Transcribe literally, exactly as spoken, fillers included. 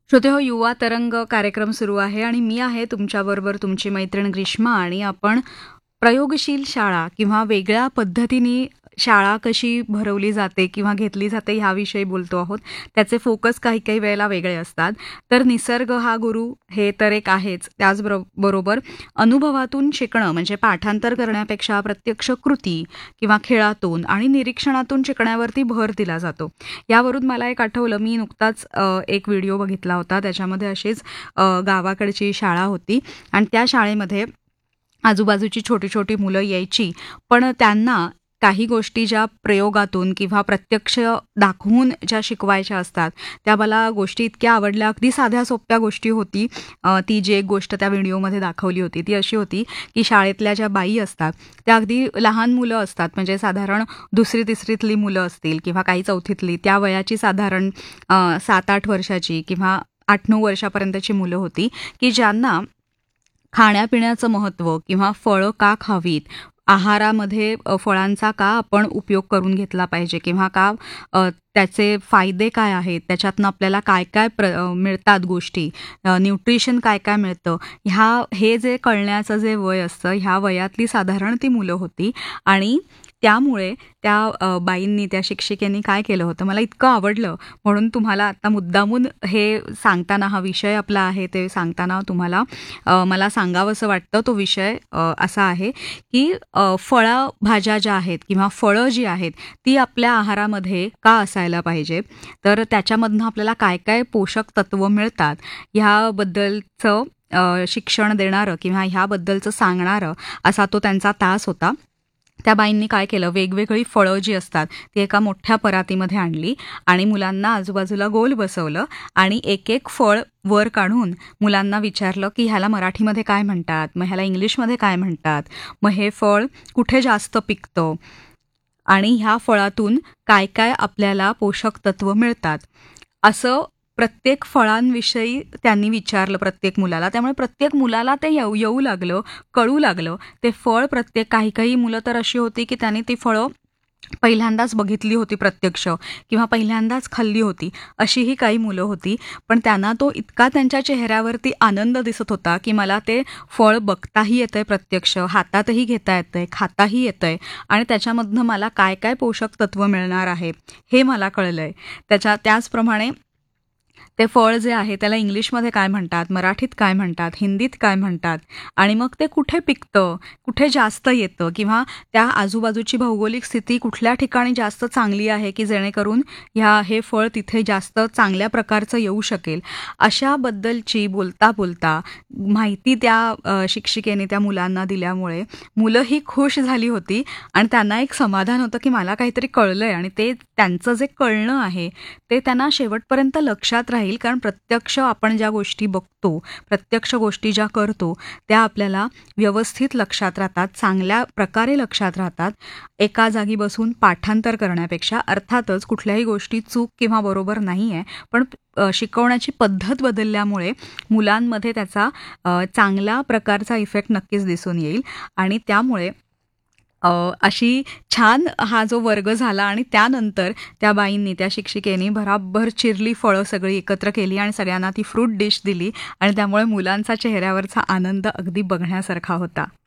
श्रोतेहो, युवा तरंग कार्यक्रम सुरू आहे आणि मी आहे तुमच्याबरोबर तुमची मैत्रीण ग्रीष्मा आणि आपण प्रयोगशील शाळा किंवा वेगळ्या पद्धतीने शाळा कशी भरवली जाते किंवा घेतली जाते ह्याविषयी बोलतो आहोत. त्याचे फोकस काही काही वेळेला वेगळे असतात. तर निसर्ग हा गुरु हे तर एक आहेच. त्याचबरो बरोबर अनुभवातून शिकणं म्हणजे पाठांतर करण्यापेक्षा प्रत्यक्ष कृती किंवा खेळातून आणि निरीक्षणातून शिकण्यावरती भर दिला जातो. यावरून मला एक आठवलं, मी नुकताच अ, एक व्हिडिओ बघितला होता. त्याच्यामध्ये अशीच अ, गावाकडची शाळा होती आणि त्या शाळेमध्ये आजूबाजूची छोटी छोटी मुलं यायची, पण त्यांना काही गोष्टी ज्या प्रयोगातून किंवा प्रत्यक्ष दाखवून ज्या शिकवायच्या असतात त्या मला गोष्टी इतक्या आवडल्या. अगदी साध्या सोप्या गोष्टी होती. अ, ती जी एक गोष्ट त्या व्हिडिओमध्ये दाखवली होती ती अशी होती की शाळेतल्या ज्या बाई असतात त्या अगदी लहान मुलं असतात, म्हणजे साधारण दुसरी तिसरीतली मुलं असतील किंवा काही चौथीतली, त्या वयाची साधारण अ, सात आठ वर्षाची किंवा आठ नऊ वर्षापर्यंतची मुलं होती की ज्यांना खाण्यापिण्याचं महत्त्व किंवा फळं का खावीत, आहारामध्ये अ, फळांचा का आपण उपयोग करून घेतला पाहिजे किंवा का अ, त्याचे फायदे काय आहेत, त्याच्यातनं आपल्याला काय काय प्र अ, मिळतात गोष्टी, अ, न्यूट्रिशन काय काय मिळतं, ह्या हे जे कळण्याचं जे वय असतं ह्या वयातली साधारण ती मुलं होती. आणि त्यामुळे त्या अ, बाईंनी, त्या शिक्षिकेनी काय केलं होतं, मला इतकं आवडलं म्हणून तुम्हाला आता मुद्दामून हे सांगताना, हा विषय आपला आहे ते सांगताना तुम्हाला अ, मला सांगावंसं वाटतं. तो विषय अ, असा आहे की अ, फळभाज्या ज्या आहेत किंवा फळं जी आहेत ती आपल्या आहारामध्ये का असायला पाहिजे, तर त्याच्यामधनं आपल्याला काय काय पोषक तत्व मिळतात ह्याबद्दलचं अ, शिक्षण देणारं किंवा ह्याबद्दलचं सांगणारं असा तो त्यांचा तास होता. त्या बाईंनी काय केलं, वेगवेगळी फळं जी असतात ती एका मोठ्या परातीमध्ये आणली आणि मुलांना आजूबाजूला गोल बसवलं आणि एक एक फळ वर काढून मुलांना विचारलं की ह्याला मराठीमध्ये काय म्हणतात, मग ह्याला इंग्लिशमध्ये काय म्हणतात, मग हे फळ कुठे जास्त पिकतं आणि ह्या फळातून काय काय आपल्याला पोषक तत्व मिळतात, असं प्रत्येक फळांविषयी त्यांनी विचारलं प्रत्येक मुलाला. त्यामुळे प्रत्येक मुलाला ते येऊ येऊ लागलं, कळू लागलं ते फळ. प्रत्येक काही काही मुलं तर अशी होती की त्यांनी ती फळं पहिल्यांदाच बघितली होती प्रत्यक्ष किंवा पहिल्यांदाच खाल्ली होती, अशीही काही मुलं होती. पण त्यांना तो इतका त्यांच्या चेहऱ्यावरती आनंद दिसत होता की मला ते फळ बघताही येतंय प्रत्यक्ष, हातातही घेता येतंय, खाताही येतंय आणि त्याच्यामधनं मला काय काय पोषक तत्व मिळणार आहे हे मला कळलंय. त्याच्या त्याचप्रमाणे ते फळ जे आहे त्याला इंग्लिशमध्ये काय म्हणतात, मराठीत काय म्हणतात, हिंदीत काय म्हणतात आणि मग ते कुठे पिकतं, कुठे जास्त येतं किंवा त्या आजूबाजूची भौगोलिक स्थिती कुठल्या ठिकाणी जास्त चांगली आहे की जेणेकरून ह्या हे फळ तिथे जास्त चांगल्या प्रकारचं येऊ शकेल, अशाबद्दलची बोलता बोलता माहिती त्या अ, शिक्षिकेने त्या मुलांना दिल्यामुळे मुलंही खुश झाली होती आणि त्यांना एक समाधान होतं की मला काहीतरी कळलंय आणि ते त्यांचं जे कळणं आहे ते त्यांना शेवटपर्यंत लक्षात राहील. कारण प्रत्यक्ष आपण ज्या गोष्टी बघतो, प्रत्यक्ष गोष्टी ज्या करतो त्या आपल्याला व्यवस्थित लक्षात राहतात, चांगल्या प्रकारे लक्षात राहतात, एका जागी बसून पाठांतर करण्यापेक्षा. अर्थातच कुठल्याही गोष्टी चूक किंवा बरोबर नाही आहे, पण अ, शिकवण्याची पद्धत बदलल्यामुळे मुलांमध्ये त्याचा अ, चांगल्या प्रकारचा इफेक्ट नक्कीच दिसून येईल. आणि त्यामुळे अ, अशी छान हा जो वर्ग झाला आणि त्यानंतर त्या बाईंनी, त्या शिक्षिकेनी भराभर चिरली फळं सगळी एकत्र केली आणि सगळ्यांना ती फ्रूट डिश दिली आणि त्यामुळे मुलांचा चेहऱ्यावरचा आनंद अगदी बघण्यासारखा होता.